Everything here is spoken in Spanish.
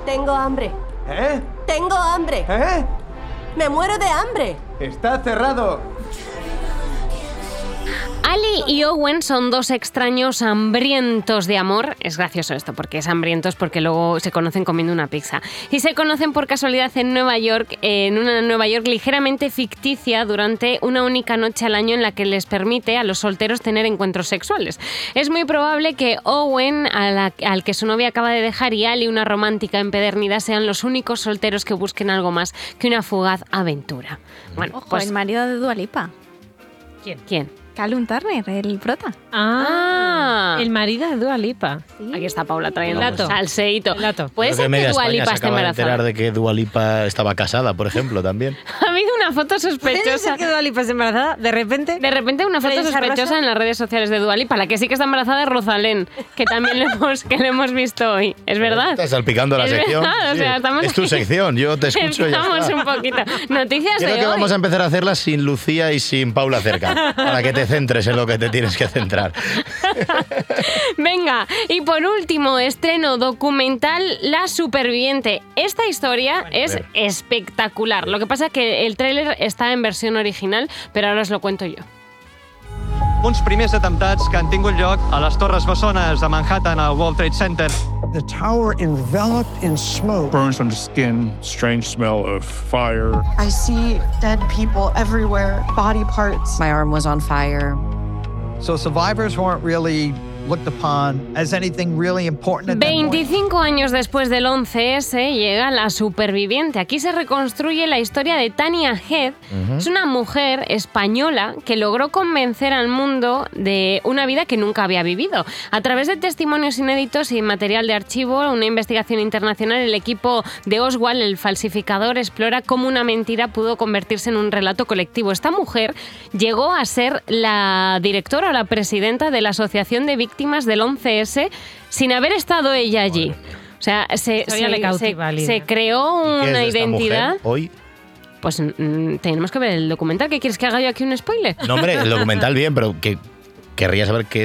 Tengo hambre. ¿Eh? Tengo hambre. ¿Eh? Me muero de hambre. Está cerrado. Ali y Owen son dos extraños hambrientos de amor. Es gracioso esto, porque es hambrientos porque luego se conocen comiendo una pizza. Y se conocen por casualidad en Nueva York, en una Nueva York ligeramente ficticia, durante una única noche al año en la que les permite a los solteros tener encuentros sexuales. Es muy probable que Owen, al que su novia acaba de dejar, y Ali, una romántica empedernida, sean los únicos solteros que busquen algo más que una fugaz aventura. Bueno, Ojo, pues el marido de Dua Lipa. ¿quién? Callum Turner, el prota. El marido de Dua Lipa. Sí. Aquí está Paula trayendo El dato. salseíto. El dato. Puede Creo ser media que Dua España Lipa se esté acaba de enterar embarazada. de que Dua Lipa estaba casada, por ejemplo, también. Ha habido una foto ¿Puede ser sospechosa. que Dua Lipa es embarazada? De repente. De repente una foto ¿Prensa sospechosa rosa? en las redes sociales de Dua Lipa. La que sí que está embarazada es Rosalén, que también lo hemos visto hoy. ¿Es verdad? Estás salpicando la Es sección. verdad, o Sí, sea, estamos es tu aquí. sección, yo te escucho y ya Estamos está. un poquito. Noticias Creo de que hoy. vamos a empezar a hacerlas sin Lucía y sin Paula cerca, para que te centres en lo que te tienes que centrar. Venga, y por último, estreno documental La Superviviente. Esta historia es espectacular. Lo que pasa es que el tráiler está en versión original, pero ahora os lo cuento yo. Uns primers atemptats que han tingut lloc a les Torres Bessones de Manhattan al World Trade Center. The tower enveloped in smoke. Burns under skin, strange smell of fire. I see dead people everywhere, body parts. My arm was on fire. So survivors weren't really looked upon as anything really important at that point. 25 años después del 11S llega La Superviviente. Aquí se reconstruye la historia de Tania Head. Es una mujer española que logró convencer al mundo de una vida que nunca había vivido. A través de testimonios inéditos y material de archivo, una investigación internacional, el equipo de Oswald, el falsificador, explora cómo una mentira pudo convertirse en un relato colectivo. Esta mujer llegó a ser la directora o la presidenta de la Asociación de Víctimas del 11S sin haber estado ella allí. O sea, se creó ¿Y qué es una de esta identidad. mujer hoy? Pues tenemos que ver el documental. ¿Qué quieres que haga yo aquí un spoiler? No, hombre, el documental bien, pero que querría saber qué